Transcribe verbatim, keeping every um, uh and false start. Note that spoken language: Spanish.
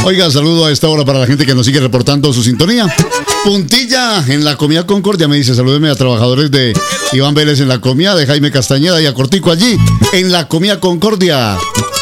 Oiga, saludo a esta hora para la gente que nos sigue reportando su sintonía. Puntilla en la comida Concordia, me dice, salúdeme a trabajadores de Iván Vélez en la comida, de Jaime Castañeda y a Cortico allí en la comida Concordia.